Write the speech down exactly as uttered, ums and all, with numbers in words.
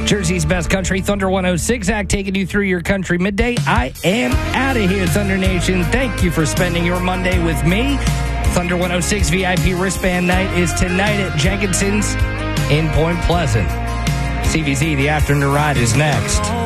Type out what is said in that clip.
Jersey's best country, Thunder one oh six. Zach taking you through your country midday. I am out of here, Thunder Nation. Thank you for spending your Monday with me. Thunder one oh six V I P wristband night is tonight at Jenkinson's in Point Pleasant. C V Z, the afternoon ride is next.